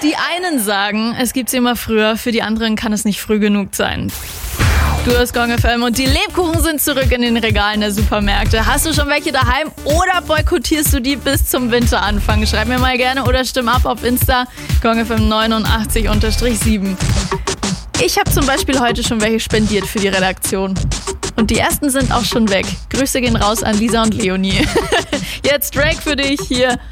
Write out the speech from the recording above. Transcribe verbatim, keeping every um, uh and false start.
Die einen sagen, es gibt sie immer früher, für die anderen kann es nicht früh genug sein. Du hörst Gong F M und die Lebkuchen sind zurück in den Regalen der Supermärkte. Hast du schon welche daheim oder boykottierst du die bis zum Winteranfang? Schreib mir mal gerne oder stimm ab auf Insta Gong F M neunundachtzig sieben. Ich habe zum Beispiel heute schon welche spendiert für die Redaktion. Und die ersten sind auch schon weg. Grüße gehen raus an Lisa und Leonie. Jetzt Drake für dich hier.